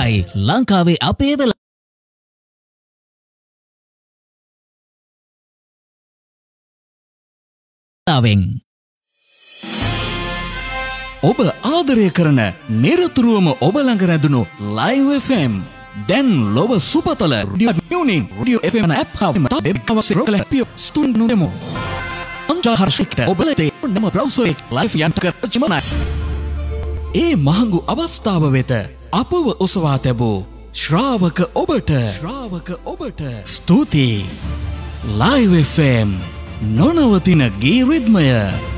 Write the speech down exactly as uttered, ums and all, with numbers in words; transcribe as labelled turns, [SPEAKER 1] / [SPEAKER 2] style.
[SPEAKER 1] එකයි ලංකාවේ අපේ වෙලා ඔබ ආදරය කරන නිරතුරුවම ඔබ ළඟ රැඳුණු Live F M දැන් ලොව සුපතල Radio Tuning Radio F M app හවම දෙකවසේ රොකල පිය ස්තුන්ු දෙමු අන්ජා හර්ෂිකට ඔබලතේ නම බ්‍රවුසර් එක live යන්ටක චමනයි ඒ මහඟු අවස්ථාව වෙත අපව ඔසවා තැබූ ශ්‍රාවක ඔබට ශ්‍රාවක ඔබට ස්තුතියි Live F M නොනවතින ගී රිද්මය